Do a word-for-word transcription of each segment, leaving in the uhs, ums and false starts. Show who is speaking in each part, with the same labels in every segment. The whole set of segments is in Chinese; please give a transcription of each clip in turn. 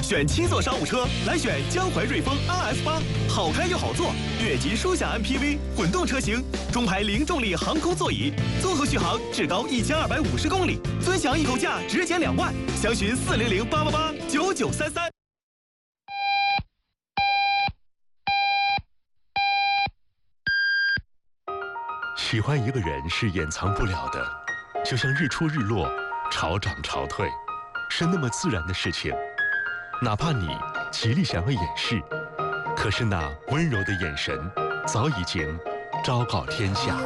Speaker 1: 选七座商务车，来选江淮瑞风 R S 八，好开又好坐，越级舒享 M P V 混动车型，中排零重力航空座椅，综合续航至高一千二百五十公里，尊享易购价直减两万，详询四零零八八八九九三三。
Speaker 2: 喜欢一个人是掩藏不了的，就像日出日落、潮涨潮退，是那么自然的事情。哪怕你极力想要掩饰，可是那温柔的眼神早已经昭告天下。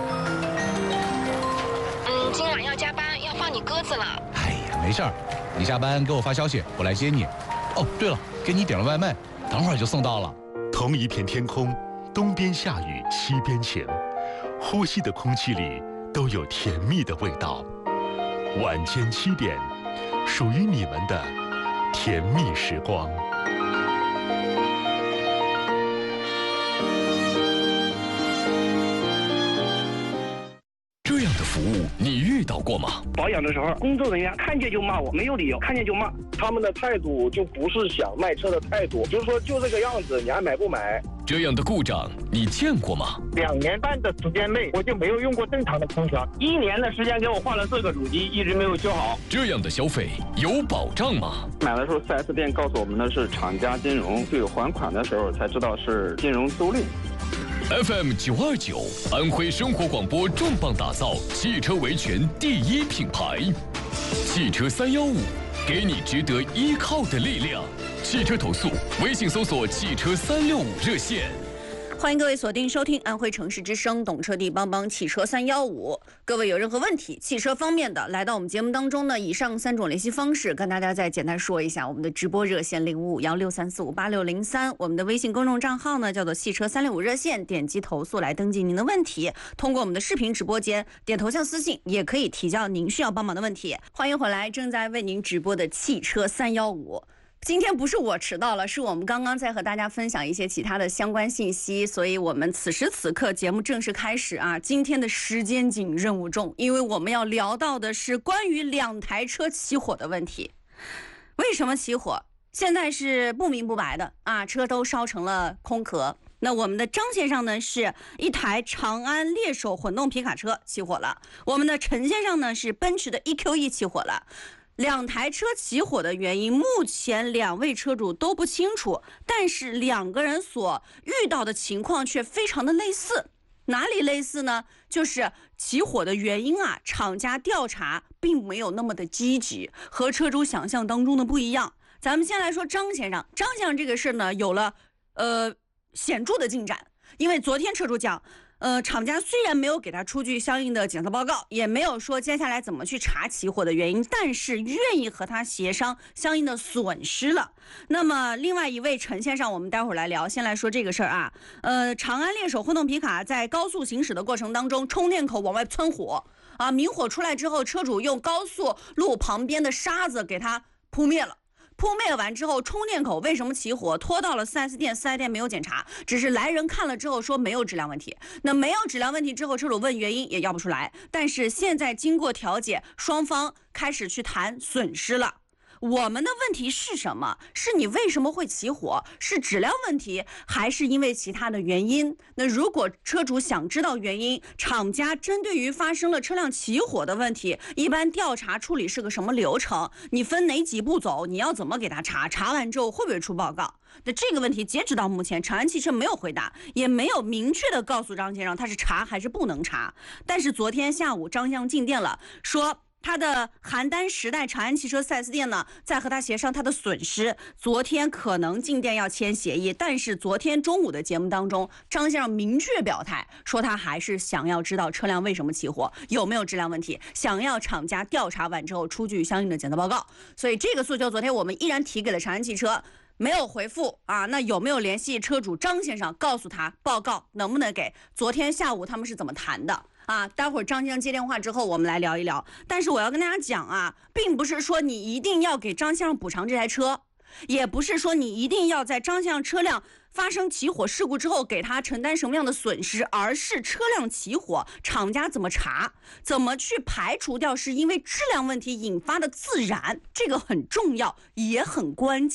Speaker 3: 嗯，今晚要加班，要放你鸽子了。
Speaker 4: 哎呀，没事儿，你下班给我发消息，我来接你。哦，对了，给你点了外卖，等会儿就送到了。
Speaker 2: 同一片天空，东边下雨，西边晴。呼吸的空气里都有甜蜜的味道。晚间七点，属于你们的甜蜜时光。
Speaker 5: 这样的服务你遇到过吗？
Speaker 6: 保养的时候，工作人员看见就骂我，没有理由，看见就骂。
Speaker 7: 他们的态度就不是想卖车的态度，就是说就这个样子，你还买不买？
Speaker 5: 这样的故障你见过吗？
Speaker 6: 两年半的时间内，我就没有用过正常的空调。一年的时间给我换了四个主机，一直没有修好。
Speaker 5: 这样的消费有保障吗？
Speaker 8: 买的时候 四 S 店告诉我们的是厂家金融，对还款的时候才知道是金融租赁。
Speaker 5: F M 九二九，安徽生活广播重磅打造汽车维权第一品牌，汽车三幺五，给你值得依靠的力量。汽车投诉，微信搜索汽车三六五热线。
Speaker 9: 欢迎各位锁定收听安徽城市之声懂车帝帮帮汽车三幺五。各位有任何问题，汽车方面的，来到我们节目当中呢，以上三种联系方式跟大家再简单说一下。我们的直播热线零五五幺六三四五八六零三，我们的微信公众账号呢叫做汽车三六五热线，点击投诉来登记您的问题。通过我们的视频直播间点头像私信，也可以提交您需要帮忙的问题。欢迎回来，正在为您直播的汽车三幺五。今天不是我迟到了，是我们刚刚在和大家分享一些其他的相关信息，所以我们此时此刻节目正式开始啊！今天的时间紧，任务重，因为我们要聊到的是关于两台车起火的问题。为什么起火？现在是不明不白的啊，车都烧成了空壳。那我们的张先生呢，是一台长安猎手混动皮卡车起火了；我们的陈先生呢，是奔驰的 E Q E 起火了。两台车起火的原因，目前两位车主都不清楚，但是两个人所遇到的情况却非常的类似。哪里类似呢？就是起火的原因啊，厂家调查并没有那么的积极，和车主想象当中的不一样。咱们先来说张先生，张先生这个事呢，有了呃显著的进展，因为昨天车主讲。呃，厂家虽然没有给他出具相应的检测报告，也没有说接下来怎么去查起火的原因，但是愿意和他协商相应的损失了。那么另外一位陈先生，我们待会儿来聊。先来说这个事儿啊，呃，长安猎手混动皮卡在高速行驶的过程当中，充电口往外窜火啊，明火出来之后，车主用高速路旁边的沙子给它扑灭了。扑灭完之后，充电口为什么起火？拖到了 四 S 店， 四 S 店没有检查，只是来人看了之后说没有质量问题。那没有质量问题之后，车主问原因也要不出来。但是现在经过调解，双方开始去谈损失了。我们的问题是什么？是你为什么会起火？是质量问题，还是因为其他的原因？那如果车主想知道原因，厂家针对于发生了车辆起火的问题，一般调查处理是个什么流程？你分哪几步走？你要怎么给他查？查完之后会不会出报告？那这个问题截止到目前，长安汽车没有回答，也没有明确的告诉张先生他是查还是不能查。但是昨天下午张先生进店了，说他的邯郸时代长安汽车 四 S 店呢，在和他协商他的损失。昨天可能进店要签协议，但是昨天中午的节目当中，张先生明确表态说，他还是想要知道车辆为什么起火，有没有质量问题，想要厂家调查完之后出具相应的检测报告。所以这个诉求昨天我们依然提给了长安汽车，没有回复啊。那有没有联系车主张先生，告诉他报告能不能给？昨天下午他们是怎么谈的？啊，待会儿张先生接电话之后，我们来聊一聊。但是我要跟大家讲啊，并不是说你一定要给张先生补偿这台车，也不是说你一定要在张先生车辆发生起火事故之后给他承担什么样的损失，而是车辆起火，厂家怎么查，怎么去排除掉是因为质量问题引发的自燃，这个很重要，也很关键。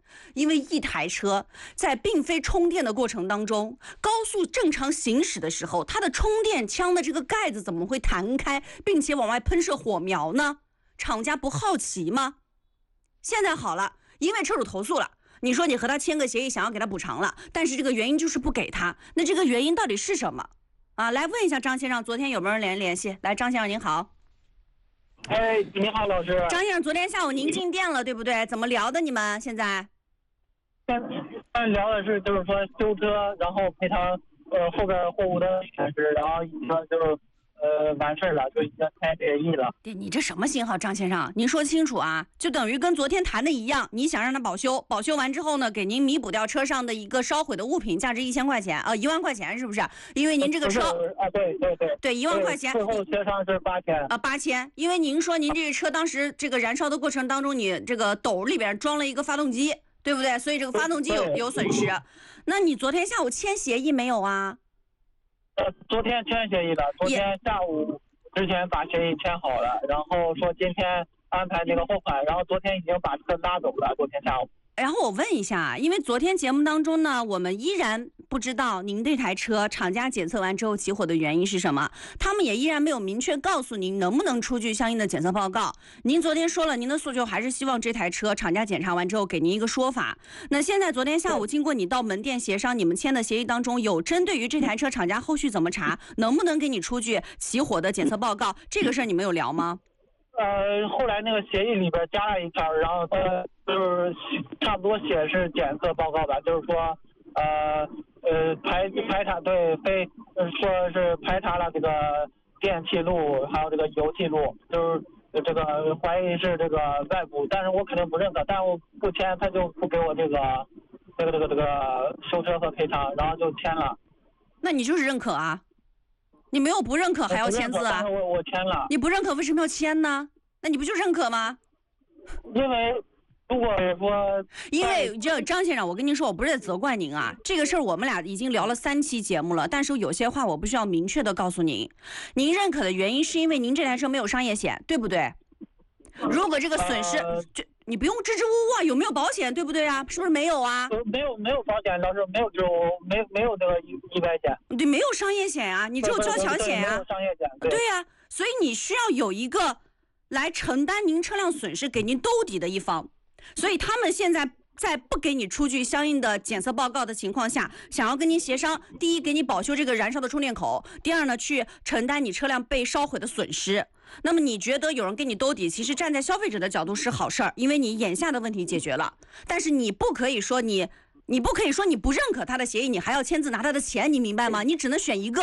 Speaker 9: 因为一台车在并非充电的过程当中，高速正常行驶的时候，它的充电枪的这个盖子怎么会弹开，并且往外喷射火苗呢？厂家不好奇吗？现在好了，因为车主投诉了，你说你和他签个协议，想要给他补偿了，但是这个原因就是不给他，那这个原因到底是什么啊？来问一下张先生，昨天有没有人联联系？来，张先生您好。
Speaker 6: 哎，你好，老师。
Speaker 9: 张先生，昨天下午您进店了，对不对？怎么聊的？你们现在？
Speaker 6: 嗯，聊的是就是说修车，然后赔偿呃后边货物的损失，然后已经就是呃完事了，就已经签协议了。
Speaker 9: 对，你这什么信号，张先生？您说清楚啊！就等于跟昨天谈的一样，你想让他保修，保修完之后呢，给您弥补掉车上的一个烧毁的物品，价值一千块钱啊，一万块钱是不是？因为您这个车
Speaker 6: 啊，对对对，
Speaker 9: 对一万块钱，
Speaker 6: 最后协商是八千
Speaker 9: 啊，八千。因为您说您这个车当时这个燃烧的过程当中，你这个斗里边装了一个发动机。对不对？所以这个发动机有有损失，那你昨天下午签协议没有啊？
Speaker 6: 呃，昨天签协议了，昨天下午之前把协议签好了，然后说今天安排那个货款，然后昨天已经把车拉走了，昨天下午。
Speaker 9: 然后我问一下，因为昨天节目当中呢，我们依然不知道您这台车厂家检测完之后起火的原因是什么，他们也依然没有明确告诉您能不能出具相应的检测报告。您昨天说了，您的诉求还是希望这台车厂家检查完之后给您一个说法。那现在昨天下午经过你到门店协商，你们签的协议当中有针对于这台车厂家后续怎么查，能不能给你出具起火的检测报告，这个事儿你们有聊吗？
Speaker 6: 呃，后来那个协议里边加了一条，然后呃，就是差不多写是检测报告吧，就是说，呃呃排排查对非说是排查了这个电气路，还有这个油气路，就是这个怀疑是这个外部，但是我肯定不认可，但是我不签，他就不给我这个这个这个这个修车和赔偿，然后就签了。
Speaker 9: 那你就是认可啊？你没有不认可还要签字啊？
Speaker 6: 我我签了。
Speaker 9: 你不认可为什么要签呢？那你不就认可吗？
Speaker 6: 因为如果说，
Speaker 9: 因为这张先生，我跟您说，我不是在责怪您啊，这个事儿我们俩已经聊了三期节目了，但是有些话我不需要明确的告诉您。您认可的原因是因为您这台车没有商业险，对不对？如果这个损失，
Speaker 6: 呃、
Speaker 9: 这你不用支支吾吾啊，有没有保险，对不对啊？是不是没有啊？
Speaker 6: 没有没有保险，老师没有支吾，没没有这个意意外险。
Speaker 9: 对，没有商业险啊，你只有交强险啊。
Speaker 6: 没有商业险。对
Speaker 9: 呀、啊，所以你需要有一个来承担您车辆损失、给您兜底的一方。所以他们现在在不给你出具相应的检测报告的情况下，想要跟您协商：第一，给你保修这个燃烧的充电口；第二呢，去承担你车辆被烧毁的损失。那么你觉得有人给你兜底，其实站在消费者的角度是好事儿，因为你眼下的问题解决了。但是你不可以说你，你不可以说你不认可他的协议，你还要签字拿他的钱，你明白吗？你只能选一个。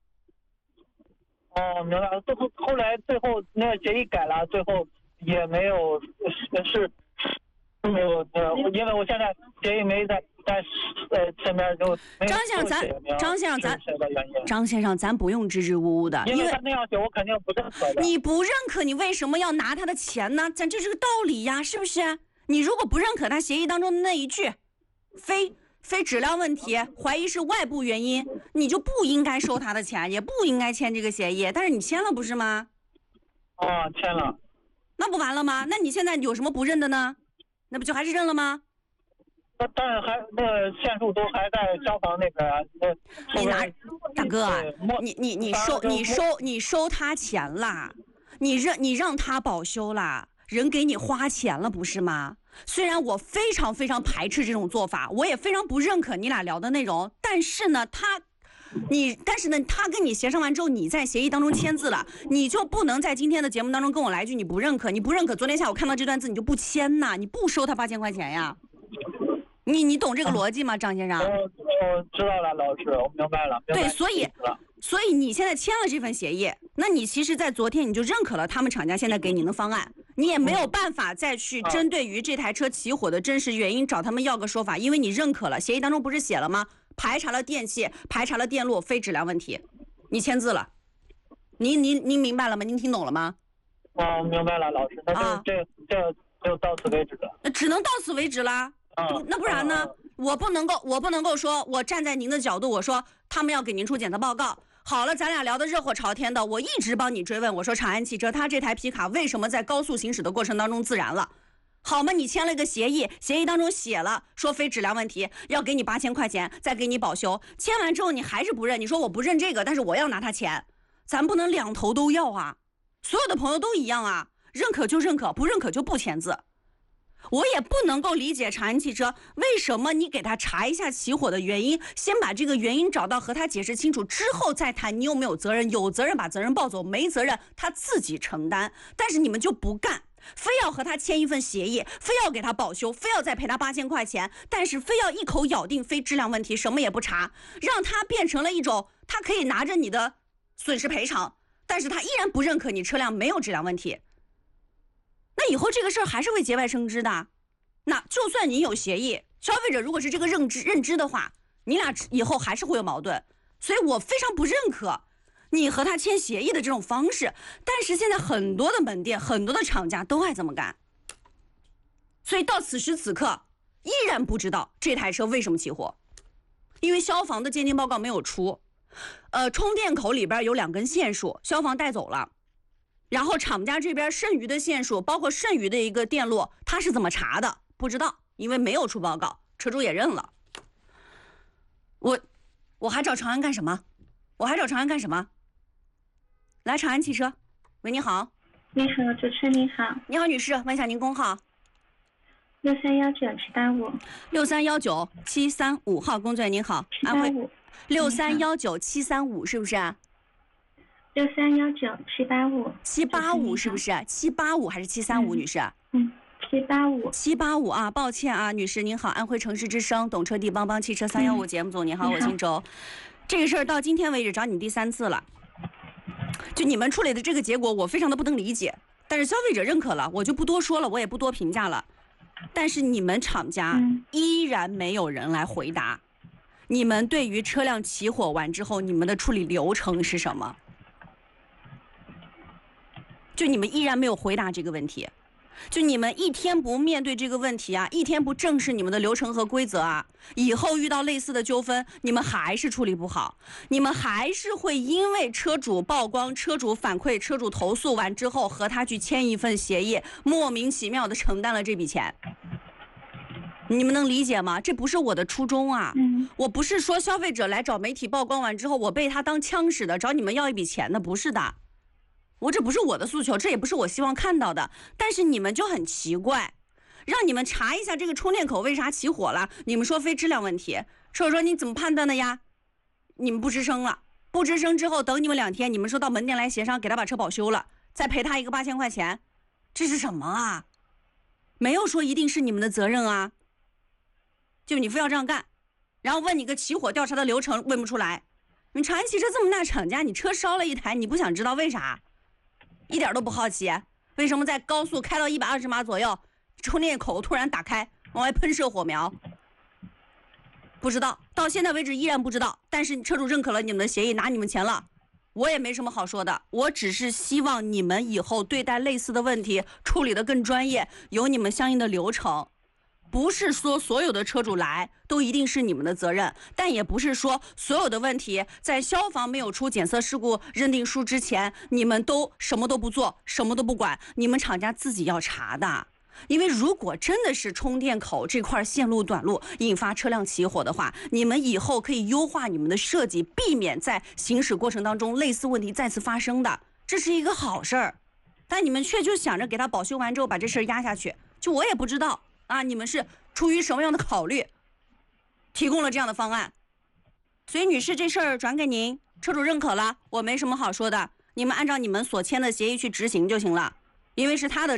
Speaker 6: 哦，明白了。最后后来最后那个协议改了，最后也没有是没有呃，因为我现在协议没在在呃身边就。
Speaker 9: 张先生，咱张先生咱张先生咱不用支支吾吾的，
Speaker 6: 因为他那样写我肯定不认可的。
Speaker 9: 你不认可，你为什么要拿他的钱呢？咱这是个道理呀，是不是？你如果不认可他协议当中的那一句，非非质量问题，怀疑是外部原因，你就不应该收他的钱，也不应该签这个协议。但是你签了不是吗？
Speaker 6: 哦，签了。
Speaker 9: 那不完了吗？那你现在有什么不认的呢？那不就还是认了吗？
Speaker 6: 那但是还那个线数都还在消防那边啊。那
Speaker 9: 你拿大哥啊，你你你收你收你收他钱啦，你让你让他保修啦，人给你花钱了不是吗？虽然我非常非常排斥这种做法，我也非常不认可你俩聊的内容，但是呢，他。你但是呢，他跟你协商完之后，你在协议当中签字了，你就不能在今天的节目当中跟我来一句你不认可，你不认可。昨天下午看到这段字，你就不签呐，你不收他八千块钱呀？你你懂这个逻辑吗，张先生？
Speaker 6: 我我知道了，老师，我明白了。明白
Speaker 9: 对，所以所以你现在签了这份协议，那你其实在昨天你就认可了他们厂家现在给您的方案，你也没有办法再去针对于这台车起火的真实原因找他们要个说法，因为你认可了，协议当中不是写了吗？排查了电器，排查了电路，非质量问题，你签字了，您您您明白了吗？您听懂了吗？
Speaker 6: 哦，明白了，老师，那就、啊、这这就到此为止了。
Speaker 9: 那只能到此为止了。啊、那不然呢？啊、我不能够，我不能够说，我站在您的角度，我说他们要给您出检测报告。好了，咱俩聊得热火朝天的，我一直帮你追问，我说长安汽车它这台皮卡为什么在高速行驶的过程当中自燃了？ 好吗？你签了个协议，协议当中写了说非质量问题要给你八千块钱，再给你保修。签完之后你还是不认，你说我不认这个，但是我要拿他钱，咱不能两头都要啊。所有的朋友都一样啊，认可就认可，不认可就不签字。我也不能够理解长安汽车为什么你给他查一下起火的原因，先把这个原因找到，和他解释清楚之后再谈你有没有责任，有责任把责任抱走，没责任他自己承担。但是你们就不干，非要和他签一份协议，非要给他保修，非要再赔他八千块钱，但是非要一口咬定非质量问题，什么也不查，让他变成了一种他可以拿着你的损失赔偿，但是他依然不认可你车辆没有质量问题。那以后这个事儿还是会节外生枝的。那就算你有协议，消费者如果是这个认知认知的话，你俩以后还是会有矛盾。所以我非常不认可你和他签协议的这种方式，但是现在很多的门店，很多的厂家都爱这么干。所以到此时此刻，依然不知道这台车为什么起火，因为消防的鉴定报告没有出。呃，充电口里边有两根线束，消防带走了。然后厂家这边剩余的线束，包括剩余的一个电路，他是怎么查的？不知道，因为没有出报告，车主也认了。我，我还找长安干什么？我还找长安干什么？来，长安汽车，喂，你好。
Speaker 10: 你好，主持人你好。
Speaker 9: 你好，女士，问一下您工号。
Speaker 10: 六三幺九七八五。
Speaker 9: 六三幺九七三五号，工作人员您好。安徽。六三幺九七三五是不是啊？
Speaker 10: 六三幺九七八五。
Speaker 9: 七八五是不是？七八五还是七三五，女士？
Speaker 10: 嗯。七八五，
Speaker 9: 七八五啊，抱歉啊，女士您好，安徽城市之声懂车帝帮帮汽车三幺五节目组，你好，我姓周。这个事儿到今天为止找你第三次了，就你们处理的这个结果，我非常的不能理解。但是消费者认可了，我就不多说了，我也不多评价了。但是你们厂家依然没有人来回答，你们对于车辆起火完之后，你们的处理流程是什么？就你们依然没有回答这个问题。就你们一天不面对这个问题啊，一天不正视你们的流程和规则啊，以后遇到类似的纠纷，你们还是处理不好，你们还是会因为车主曝光、车主反馈、车主投诉完之后，和他去签一份协议，莫名其妙的承担了这笔钱。你们能理解吗？这不是我的初衷啊！嗯、我不是说消费者来找媒体曝光完之后，我被他当枪使的，找你们要一笔钱的，不是的。我这不是我的诉求，这也不是我希望看到的。但是你们就很奇怪，让你们查一下这个充电口为啥起火了，你们说非质量问题。车主说你怎么判断的呀？你们不吱声了，不吱声之后等你们两天，你们说到门店来协商，给他把车保修了，再赔他一个八千块钱，这是什么啊？没有说一定是你们的责任啊，就你非要这样干，然后问你个起火调查的流程问不出来。你长安汽车这么大厂家，你车烧了一台，你不想知道为啥？一点都不好奇，为什么在高速开到一百二十码左右，充电口突然打开，往外喷射火苗？不知道，到现在为止依然不知道。但是车主认可了你们的协议，拿你们钱了，我也没什么好说的。我只是希望你们以后对待类似的问题处理得更专业，有你们相应的流程。不是说所有的车主来都一定是你们的责任，但也不是说所有的问题在消防没有出检测事故认定书之前，你们都什么都不做，什么都不管，你们厂家自己要查的。因为如果真的是充电口这块线路短路引发车辆起火的话，你们以后可以优化你们的设计，避免在行驶过程当中类似问题再次发生的，这是一个好事儿。但你们却就想着给他保修完之后把这事儿压下去，就我也不知道啊，你们是出于什么样的考虑提供了这样的方案。所以女士，这事儿转给您，车主认可了，我没什么好说的，你们按照你们所签的协议去执行就行了，因为是他的